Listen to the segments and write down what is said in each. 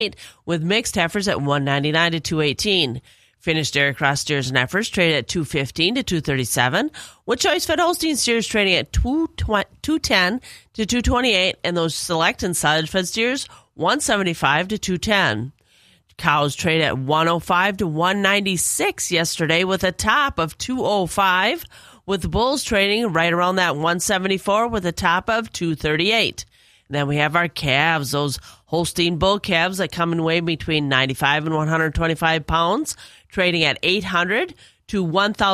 with mixed heifers at $199 to $218. Finished dairy cross steers and heifers traded at $215 to $237, with choice-fed Holstein steers trading at $210 to $228, and those select and silage-fed steers $175 to $210. Cows trade at $105 to $196 yesterday, with a top of $205, with the bulls trading right around that $174 with a top of $238. Then we have our calves, those Holstein bull calves that come in weigh between 95 and 125 pounds, trading at $800 to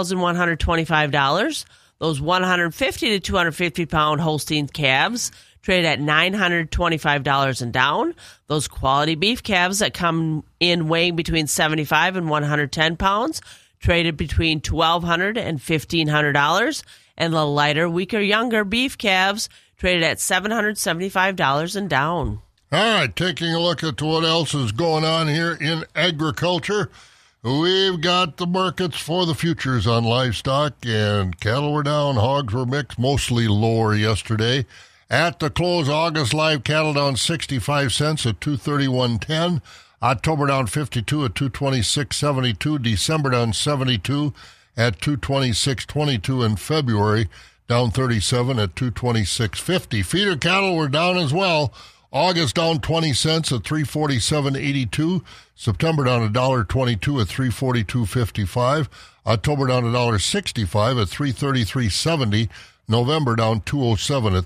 $1,125. Those 150 to 250 pound Holstein calves trade at $925 and down. Those quality beef calves that come in weighing between 75 and 110 pounds traded between $1,200 and $1,500. And the lighter, weaker, younger beef calves traded at $775 and down. All right, taking a look at what else is going on here in agriculture. We've got the markets for the futures on livestock, and cattle were down, hogs were mixed, mostly lower yesterday. At the close, August live cattle down 65 cents at $231.10. October down 52 at $226.72. December down 72 at $226.22. And February down 37 at $226.50. Feeder cattle were down as well. August down 20 cents at $347.82. September down $1.22 at $342.55. October down $1.65 at $333.70. November down $2.07 at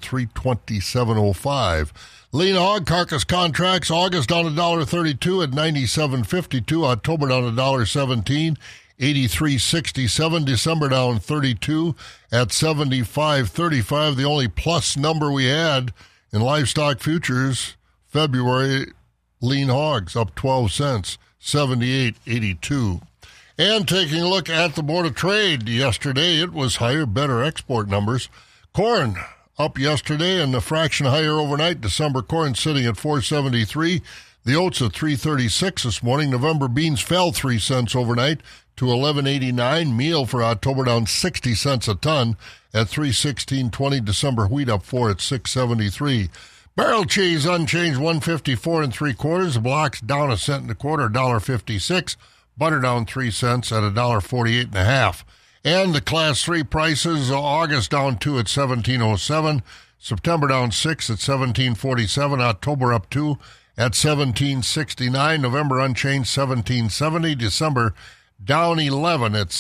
$327.05. Lean hog carcass contracts, August down $1.32 at $97.52. October down $1.17, $83.67. December down 32 at $75.35. The only plus number we had in livestock futures, February lean hogs up 12 cents, $78.82. And taking a look at the Board of Trade yesterday, it was higher, better export numbers. Corn up yesterday and a fraction higher overnight. December corn sitting at $4.73. The oats at $3.36 this morning. November beans fell 3 cents overnight to $11.89. Meal for October down 60 cents a ton at $3.16.20. December wheat up 4 at $6.73. Barrel cheese unchanged, $1.54 3/4. The blocks down 1 cent and a quarter, $1.56. Butter down 3 cents at $1.48 1/2. And the Class 3 prices, August down 2 at $17.07. September down 6 at $17.47. October up 2 at $17.69. November unchanged, $17.70. December down 11 at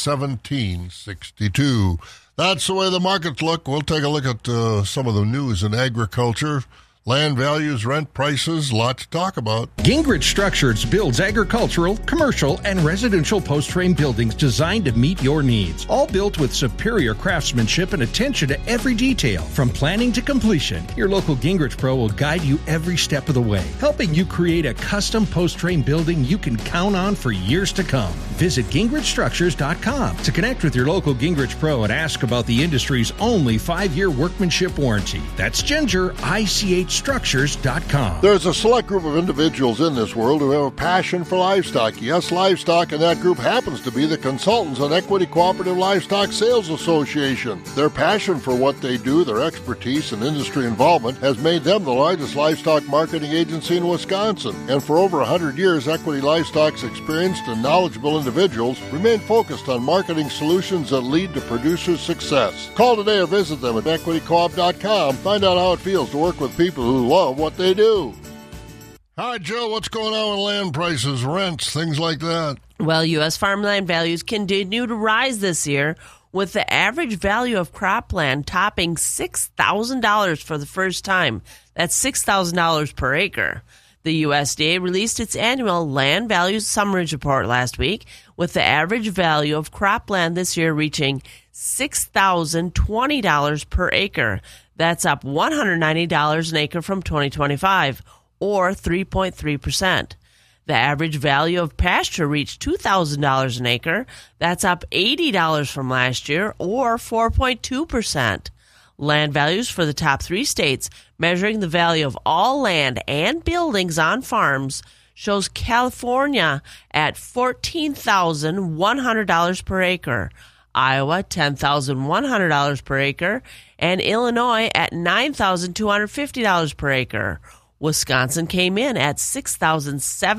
$17.62. That's the way the markets look. We'll take a look at some of the news in agriculture. Land values, rent prices, a lot to talk about. Gingrich Structures builds agricultural, commercial, and residential post-frame buildings designed to meet your needs. All built with superior craftsmanship and attention to every detail. From planning to completion, your local Gingrich Pro will guide you every step of the way, helping you create a custom post-frame building you can count on for years to come. Visit GingrichStructures.com to connect with your local Gingrich Pro and ask about the industry's only 5-year workmanship warranty. That's Ginger, ICHStructures.com. There's a select group of individuals in this world who have a passion for livestock. Yes, livestock, and that group happens to be the consultants on Equity Cooperative Livestock Sales Association. Their passion for what they do, their expertise and industry involvement has made them the largest livestock marketing agency in Wisconsin. And for over 100 years, Equity Livestock's experienced and knowledgeable individuals remain focused on marketing solutions that lead to producers' success. Call today or visit them at equitycoop.com. Find out how it feels to work with people who love what they do. Hi, Joe. What's going on with land prices, rents, things like that? Well, U.S. farmland values continue to rise this year, with the average value of cropland topping $6,000 for the first time. That's $6,000 per acre. The USDA released its annual Land Values Summaries Report last week, with the average value of cropland this year reaching $6,020 per acre. That's up $190 an acre from 2025, or 3.3%. The average value of pasture reached $2,000 an acre. That's up $80 from last year, or 4.2%. Land values for the top 3 states, measuring the value of all land and buildings on farms, shows California at $14,100 per acre, Iowa $10,100 per acre, and Illinois at $9,250 per acre. Wisconsin came in at 6,700.